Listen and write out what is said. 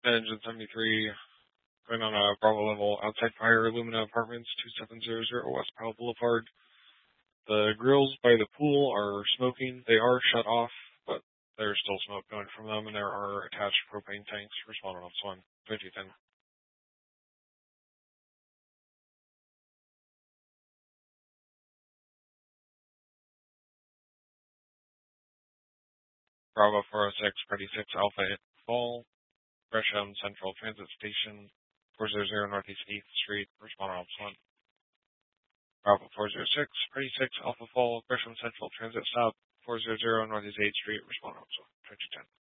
Engine 73, going on a Bravo level outside fire, Lumina Apartments, 2700 West Powell Boulevard. The grills by the pool are smoking. They are shut off, but there's still smoke going from them, and there are attached propane tanks. Responding on Swan, 5010. Bravo 406, Freddy 6 Alpha Fall, Gresham Central Transit Station, 400 Northeast 8th Street. Responding on Swan. Bravo 406, Freddy 6 Alpha Fall, Gresham Central Transit Stop, 400 Northeast 8th Street. Responding on Swan, 2010.